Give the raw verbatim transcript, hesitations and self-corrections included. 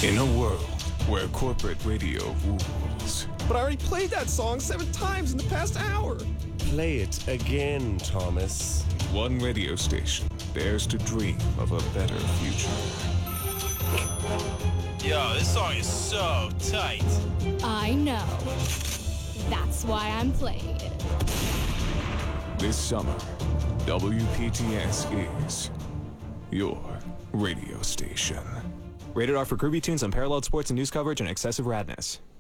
In a world where corporate radio rules. But I already played that song seven times in the past hour. Play it again, Thomas. One radio station dares to dream of a better future. Yo, this song is so tight. I know. That's why I'm playing it. This summer, W P T S is your radio station. Rated R for groovy tunes, unparalleled sports and news coverage, and excessive radness.